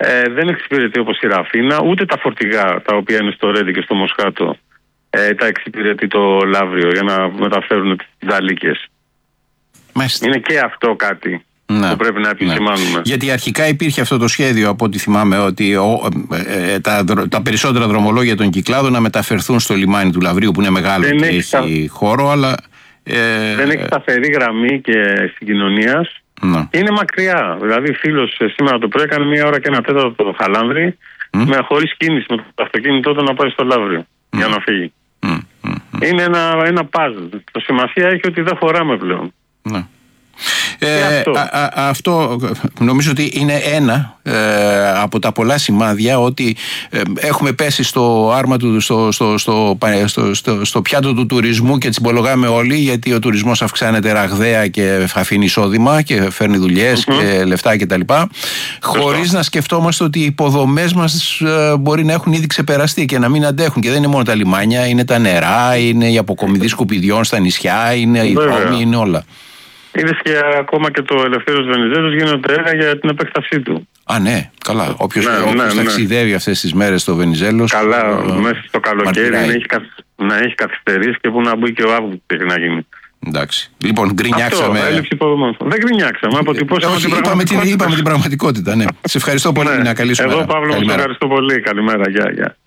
Δεν εξυπηρετεί όπως η Ραφίνα, ούτε τα φορτηγά τα οποία είναι στο Ρέντι και στο Μοσχάτο τα εξυπηρετεί το Λαύριο για να μεταφέρουν τις Δαλίκες. Είναι και αυτό κάτι που πρέπει να επισημάνουμε. Γιατί αρχικά υπήρχε αυτό το σχέδιο, από ό,τι θυμάμαι, ότι τα περισσότερα δρομολόγια των Κυκλάδων να μεταφερθούν στο λιμάνι του Λαυρίου, που είναι μεγάλο και έχει χώρο, αλλά δεν έχει σταθερή γραμμή και συγκοινωνίας. Είναι μακριά. Δηλαδή, φίλος σήμερα το πρωί έκανε 1 ώρα και 1 τέταρτο το Χαλάνδρη, χωρίς κίνηση με το αυτοκίνητό του να πάει στο Λαύριο για να φύγει. Είναι ένα puzzle. Το σημασία έχει ότι δεν χωράμε πλέον. Αυτό νομίζω ότι είναι ένα από τα πολλά σημάδια, ότι έχουμε πέσει στο άρμα του, στο πιάτο του τουρισμού και τσιμπολογάμε όλοι, γιατί ο τουρισμός αυξάνεται ραγδαία και αφήνει εισόδημα και φέρνει δουλειές και λεφτά κτλ. Χωρίς να σκεφτόμαστε ότι οι υποδομές μας μπορεί να έχουν ήδη ξεπεραστεί και να μην αντέχουν. Και δεν είναι μόνο τα λιμάνια, είναι τα νερά, είναι η αποκομιδή σκουπιδιών στα νησιά, είναι οι δρόμοι, είναι όλα. Είδες και ακόμα και το Ελευθέριος Βενιζέλος γίνονται έργα για την επέκτασή του. Ναι, καλά. Όποιος ταξιδεύει αυτές τις μέρες στο Βενιζέλος. Καλά, μέσα στο καλοκαίρι να έχει καθυστερήσει και που να μπει και ο Αύγουστος έχει να γίνει. Εντάξει. Λοιπόν, γκρινιάξαμε. Δεν γκρινιάξαμε. Είπαμε την πραγματικότητα. Ναι. Σε ευχαριστώ πολύ. Να καλή σου μέρα. Εγώ, Παύλο, σε ευχαριστώ πολύ. Καλημέρα. Γεια.